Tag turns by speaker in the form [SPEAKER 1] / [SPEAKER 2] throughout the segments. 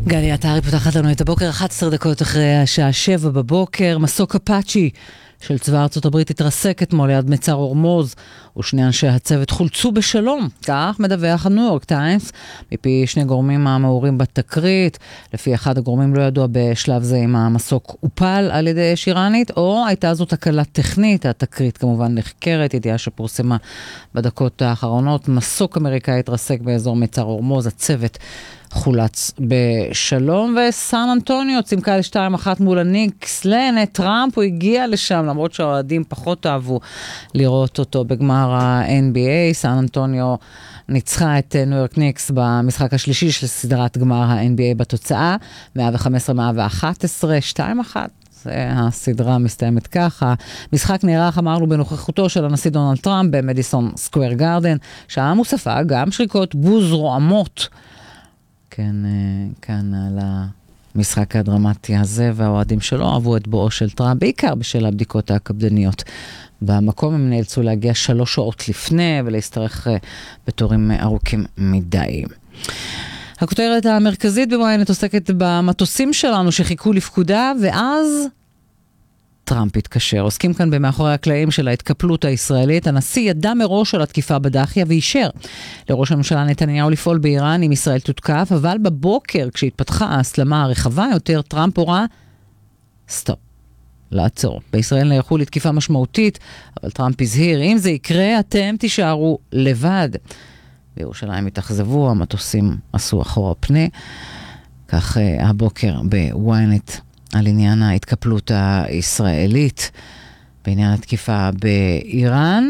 [SPEAKER 1] גלי עטרי פותחת לנו את הבוקר 11 דקות אחרי השעה 7 בבוקר. מסוק אפאצ'י של צבא ארצות הברית התרסק אתמול ליד מצר הורמוז, ושני אנשי הצוות חולצו בשלום, כך מדווח הניו יורק טיימס, מפי שני גורמים המעורים בתקרית. לפי אחד הגורמים לא ידוע בשלב זה אם המסוק הופל על ידי אש איראנית, או הייתה זאת תקלה טכנית. התקרית כמובן נחקרת, ידיעה שפורסמה בדקות האחרונות. מסוק אמריקאי התרסק באזור מצר הורמוז, הצוות חולץ בשלום. וסן אנטוניו צימקה ל2-1 מול הניקס. לעיני טראמפ הוא הגיע לשם, למרות שהאוהדים פחות אהבו לראות אותו בגמר ה-NBA. סן אנטוניו ניצחה את ניו יורק ניקס במשחק השלישי של סדרת גמר ה-NBA בתוצאה 115-111, 2-1. הסדרה מסתיימת ככה. משחק נערך, אמרנו, בנוכחותו של הנשיא דונלד טראמפ במדיסון סקוואר גארדן, שעה מוספה גם שריקות בוז רועמות. כן, כאן על המשחק הדרמטי הזה, והאוהדים שלו אהבו את בואו של טראמפ, בעיקר בשל הבדיקות הקפדניות. במקום הם נאלצו להגיע 3 שעות לפני ולהסתרך בתורים ארוכים מדי. הכותרת המרכזית בוויינט עוסקת במטוסים שלנו שחיכו לפקודה, ואז טראמפ התקשר. עוסקים כאן במאחורי הקלעים של ההתקפלות הישראלית. הנשיא ידע מראש על התקיפה בדחיה ואישר לראש הממשלה נתניהו לפעול באיראן אם ישראל תותקף, אבל בבוקר כשהתפתחה ההסלמה הרחבה יותר, טראמפ הורה סטופ, לעצור. בישראל נערכו לתקיפה משמעותית, אבל טראמפ הזהיר, אם זה יקרה אתם תישארו לבד. בירושלים התאכזבו, המטוסים עשו אחורה פנה. כך הבוקר בוויינט על עניין ההתקפלות הישראלית, בעניין התקיפה באיראן.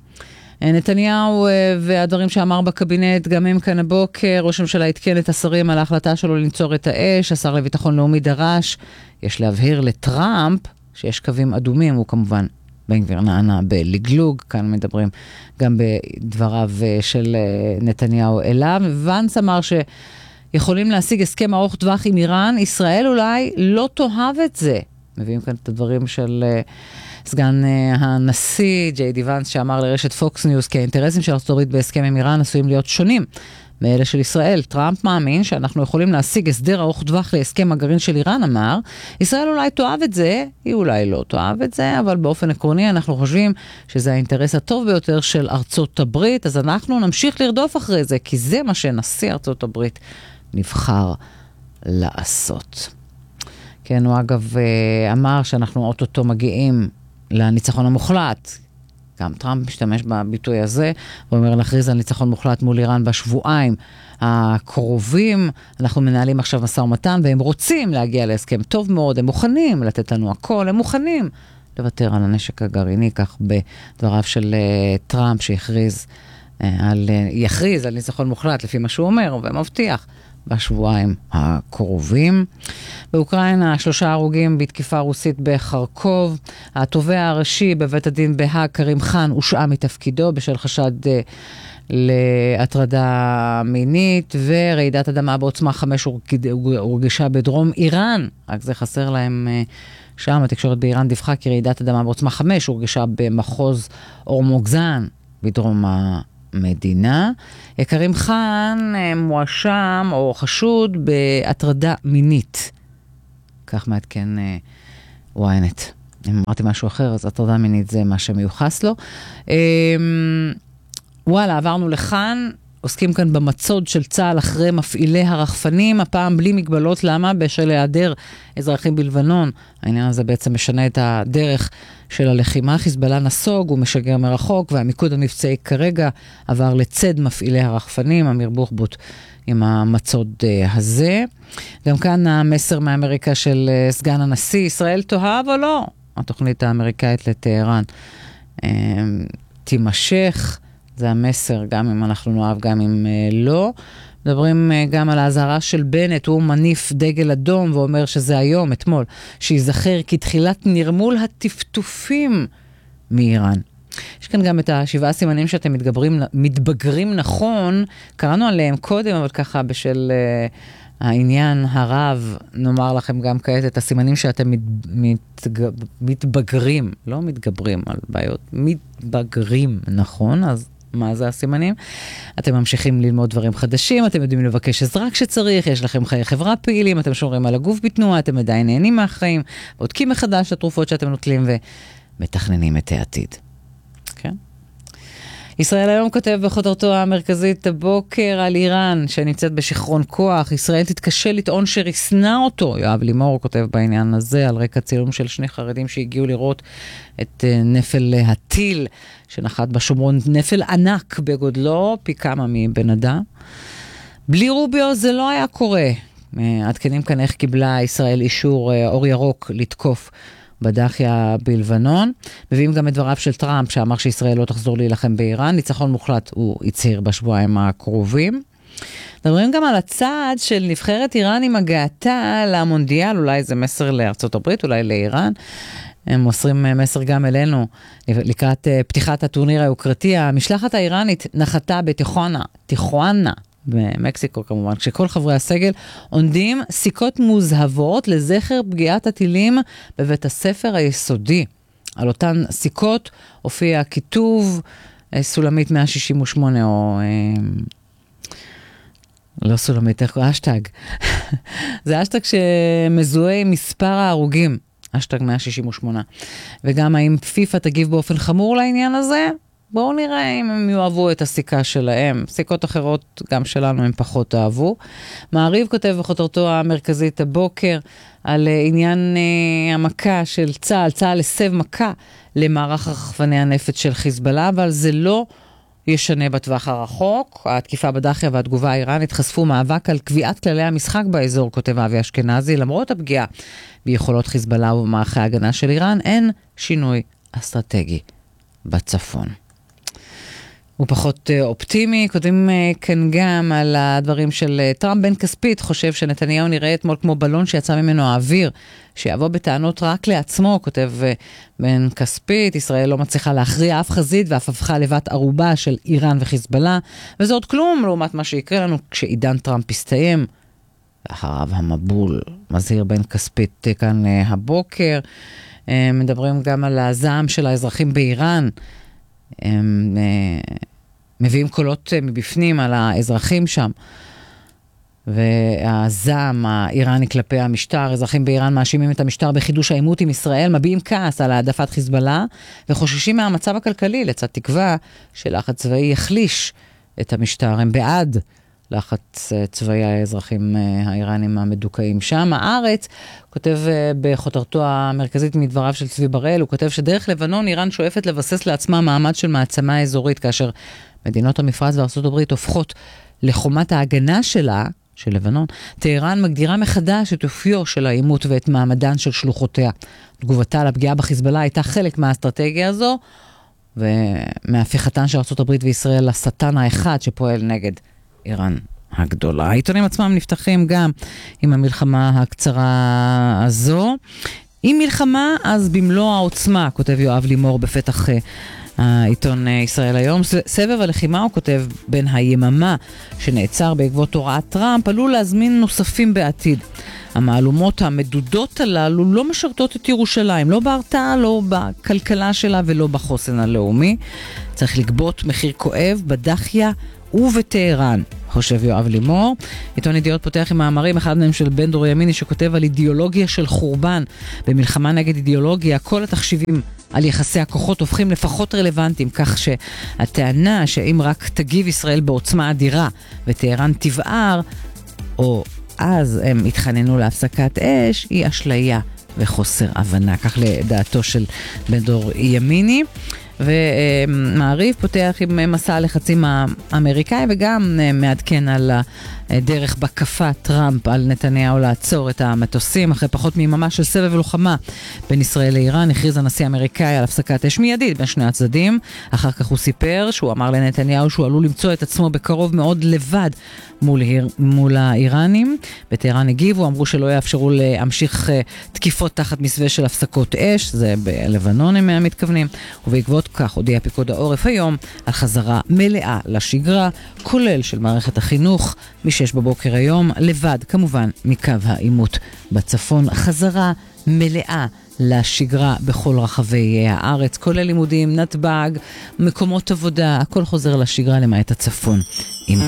[SPEAKER 1] נתניהו והדברים שאמר בקבינט, גם הם כאן הבוקר. ראש הממשלה התקן את השרים על ההחלטה שלו לנצור את האש. השר לביטחון לאומי דרש, יש להבהיר לטראמפ שיש קווים אדומים. הוא כמובן בן גביר נענה בלגלוג. כאן מדברים גם בדבריו של נתניהו אליו. ונס אמר יכולים להשיג הסכם ארוך טווח עם איראן, ישראל אולי לא תאהב את זה. מביאים כאן את הדברים של סגן הנשיא ג'יי די ונס, שאמר לרשת פוקס ניוז כי האינטרסים של ארצות הברית בהסכם עם איראן עשויים להיות שונים מאלה של ישראל. טראמפ מאמין שאנחנו יכולים להשיג הסדר ארוך טווח להסכם הגרעין של איראן, אמר. ישראל אולי תאהב את זה, היא אולי לא תאהב את זה, אבל באופן עקרוני אנחנו חושבים שזה האינטרס הטוב ביותר של ארצות הברית, אז אנחנו נמשיך לרדוף אחרי זה, כי זה מה שנשיא ארצות הברית נבחר לעשות. כן, הוא אגב אמר שאנחנו אוטוטו מגיעים לניצחון המוחלט. גם טראמפ משתמש בביטוי הזה, הוא אומר להכריז על ניצחון מוחלט מול איראן בשבועיים הקרובים. אנחנו מנהלים עכשיו משא ומתן, והם רוצים להגיע להסכם טוב מאוד, הם מוכנים לתת לנו הכל, הם מוכנים לוותר על הנשק הגרעיני, כך בדבריו של טראמפ שיכריז על ניצחון מוחלט לפי מה שהוא אומר, ומבטיח בשבועיים הקרובים. באוקראינה 3 הרוגים בתקיפה רוסית בחרקוב. התובע הראשי בבית הדין בהאג, כרים חאן, הושעה מתפקידו בשל חשד להטרדה מינית. ורעידת אדמה בעוצמה 5 הורגשה בדרום איראן, רק זה חסר להם שם. התקשורת באיראן דיווחה כי רעידת אדמה בעוצמה 5 הורגשה במחוז אורמוגזן בדרום מדינה. כרים חאן מואשם או חשוד בהטרדה מינית. כך מעדכן וויינט. אם אמרתי משהו אחר, אז הטרדה מינית זה מה שמיוחס לו. וואלה, עברנו לכאן. עוסקים כאן במצוד של צה"ל אחרי מפעילי הרחפנים, הפעם בלי מגבלות. למה? בשל היעדר אזרחים בלבנון. העניין הזה בעצם משנה את הדרך של הלחימה. חיזבאללה נסוג, הוא משגר מרחוק, והמיקוד המבצעי כרגע עבר לצד מפעילי הרחפנים. אמיר בוחבוט עם המצוד הזה. גם כאן המסר מאמריקה של סגן הנשיא, ישראל תאהב או לא? התוכנית האמריקאית לטהרן תימשך. זה המסר, גם אם אנחנו נאהב, גם אם לא. מדברים גם על ההזהרה של בנט, הוא מניף דגל אדום ואומר שזה היום, אתמול, שיזכר כתחילת נרמול הטפטופים מאיראן. יש כאן גם את 7 סימנים שאתם מתבגרים נכון, קראנו עליהם קודם, אבל ככה בשל העניין הרב, נאמר לכם גם כעת את הסימנים שאתם מתבגרים, לא מתגברים על בעיות, מתבגרים נכון, אז מה זה הסימנים? אתם ממשיכים ללמוד דברים חדשים, אתם יודעים לבקש עזרה כשצריך, יש לכם חיי חברה פעילים, אתם שומרים על הגוף בתנועה, אתם עדיין נהנים מהחיים, בודקים מחדש את התרופות שאתם נוטלים ומתכננים את העתיד. כן? ישראל היום כותב בכותרתו המרכזית הבוקר על איראן שנמצאת בשכרון כוח. ישראל תתקשה לטעון שריסנה אותו. יואב לימור כותב בעניין הזה על רקע צילום של שני חרדים שהגיעו לראות את נפל הטיל שנחת בשומרון, נפל ענק בגודלו, פי כמה מבן אדם. בלי רוביו זה לא היה קורה. עדכנים כאן איך קיבלה ישראל אישור אור ירוק לתקוף בדחיה בלבנון. מביאים גם את דבריו של טראמפ שאמר שישראל לא תחזור להילחם באיראן. ניצחון מוחלט הוא הצהיר בשבועיים הקרובים. מדברים גם על הצעד של נבחרת איראן עם הגעתה למונדיאל, אולי זה מסר לארצות הברית, אולי לאיראן. הם מוסרים מסר גם אלינו לקראת פתיחת הטורניר היוקרתי. המשלחת האיראנית נחתה טיחואנה, במקסיקו כמובן, כשכל חברי הסגל עונדים סיכות מוזהבות לזכר פגיעת הטילים בבית הספר היסודי. על אותן סיכות הופיע כיתוב סולמית 168 או לא סולמית, אשטג. זה אשטג שמזוהה עם מספר ההרוגים, אשטג 168. וגם האם פיפה תגיב באופן חמור לעניין הזה? בואו נראה אם הם יאהבו את הסיכה שלהם. סיכות אחרות, גם שלנו, הם פחות אהבו. מעריב כותב בכותרתו המרכזית הבוקר על עניין המכה של צה"ל. צה"ל הסב מכה למערך רחפני הנפץ של חיזבאללה, אבל זה לא ישנה בטווח הרחוק. התקיפה בדחיה והתגובה האיראנית חשפו מאבק על קביעת כללי המשחק באזור, כותב אבי אשכנזי. למרות הפגיעה ביכולות חיזבאללה ובמערכי ההגנה של איראן, אין שינוי אסטרטגי בצפון. הוא פחות אופטימי, כותבים כאן גם על הדברים של טראמפ. בן כספית חושב שנתניהו נראה אתמול כמו בלון שיצא ממנו האוויר, שיבוא בטענות רק לעצמו, כותב בן כספית. ישראל לא מצליחה להכריע אף חזית ואף הפכה לבת ערובה של איראן וחיזבאללה, וזה עוד כלום לעומת מה שיקרה לנו כשעידן טראמפ יסתיים. אחריו המבול, מזהיר בן כספית כאן הבוקר. מדברים גם על הזעם של האזרחים באיראן, הם מביאים קולות מבפנים על האזרחים שם, והזעם האיראני כלפי המשטר. אזרחים באיראן מאשימים את המשטר בחידוש העימות עם ישראל, מביעים כעס על העדפת חיזבאללה, וחוששים מהמצב הכלכלי, לצד תקווה שלחץ צבאי יחליש את המשטר. הם בעד לחץ צבאי האזרחים האיראנים המדוכאים שם. הארץ כותב בכותרתו המרכזית מדבריו של צבי בראל, הוא כותב שדרך לבנון איראן שואפת לבסס לעצמה מעמד של מעצמה אזורית, כאשר מדינות המפרץ וארצות הברית הופכות לחומת ההגנה שלה, של לבנון. טהרן מגדירה מחדש את אופיו של העימות ואת מעמדן של שלוחותיה. תגובתה לפגיעה בחיזבאללה הייתה חלק מהאסטרטגיה הזו, ומהפיכתן של ארצות הברית וישראל לשטן האחד שפועל נגד איראן הגדולה. העיתונים עצמם נפתחים גם עם המלחמה הקצרה הזו. עם מלחמה אז במלוא העוצמה, כותב יואב לימור בפתח העיתון ישראל היום. סבב הלחימה, הוא כותב, בין היממה שנעצר בעקבות הוראת טראמפ עלול להזמין נוספים בעתיד. המעלומות המדודות הללו לא משרתות את ירושלים, לא בהרתעה, לא בכלכלה שלה ולא בחוסן הלאומי. צריך לגבות מחיר כואב בדחיה ובטהרן, חושב יואב לימור. עיתון ידיעות פותח עם מאמרים, אחד מהם של בן דור ימיני שכותב על אידיאולוגיה של חורבן. במלחמה נגד אידיאולוגיה, כל התחשיבים על יחסי הכוחות הופכים לפחות רלוונטיים, כך שהטענה שאם רק תגיב ישראל בעוצמה אדירה וטהרן תבער, או אז הם התחננו להפסקת אש, היא אשליה וחוסר הבנה. כך לדעתו של בן דור ימיני. ומעריב פותח עם מסע הלחצים האמריקאי, וגם מעדכן על הדרך בכפה טראמפ על נתניהו לעצור את המטוסים. אחרי פחות ממש של סבב לוחמה בין ישראל לאיראן, הכריז הנשיא האמריקאי על הפסקת אש מיידית בין שני הצדדים. אחר כך הוא סיפר שהוא אמר לנתניהו שהוא עלול למצוא את עצמו בקרוב מאוד לבד מול האיראנים. בטהרן הגיבו, אמרו שלא יאפשרו להמשיך תקיפות תחת מסווה של הפסקות אש, זה בלבנון הם מתכוונים, ובעקבות כך הודיע פיקוד העורף היום על חזרה מלאה לשגרה, כולל של מערכת החינוך, מ-6 בבוקר היום, לבד כמובן מקו העימות בצפון, חזרה מלאה לשגרה בכל רחבי הארץ, כולל לימודים, נתב"ג, מקומות עבודה, הכל חוזר לשגרה למעט הצפון. עם